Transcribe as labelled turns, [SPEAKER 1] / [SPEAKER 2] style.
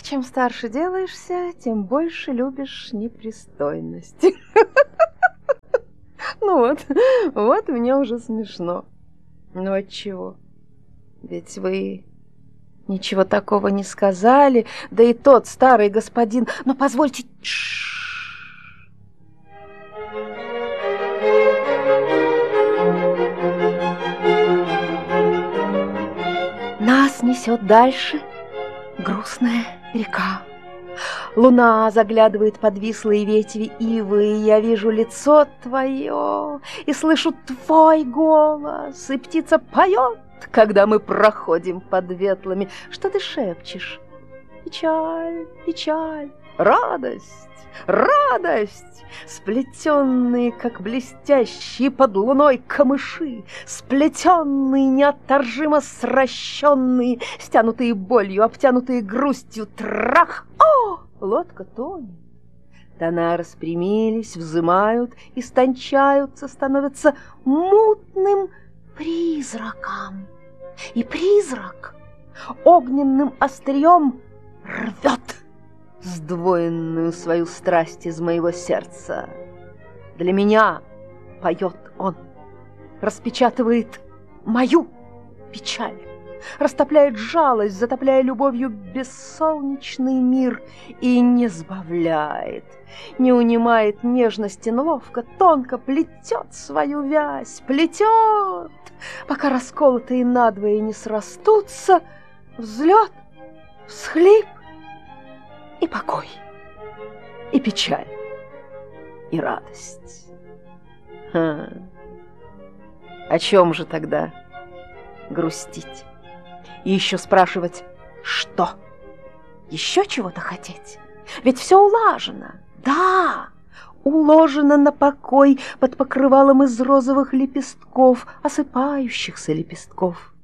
[SPEAKER 1] Чем старше делаешься, тем больше любишь непристойность. Ну вот мне уже смешно. Ну отчего? Ведь вы ничего такого не сказали, да и тот старый господин... Но позвольте... Нас несет дальше грустная река. Луна заглядывает под вислые ветви ивы, и я вижу лицо твое, и слышу твой голос, и птица поет, когда мы проходим под ветлами. Что ты шепчешь? Печаль, печаль, радость, радость, сплетенные, как блестящие под луной камыши, сплетенные, неотторжимо сращенные, стянутые болью, обтянутые грустью, трах! О, лодка тонет. Тона распрямились, взымают, истончаются, становятся мутным призраком. И призрак огненным острием рвет сдвоенную свою страсть из моего сердца. Для меня поет он, распечатывает мою печаль, растопляет жалость, затопляя любовью бессолнечный мир, и не сбавляет, не унимает нежности, но ловко, тонко плетет свою вязь, плетет, пока расколотые надвое не срастутся, взлет, всхлип и покой, и печаль, и радость. О чем же тогда грустить? И еще спрашивать, что? Еще чего-то хотеть? Ведь все улажено. Да, уложено на покой под покрывалом из розовых лепестков, осыпающихся лепестков.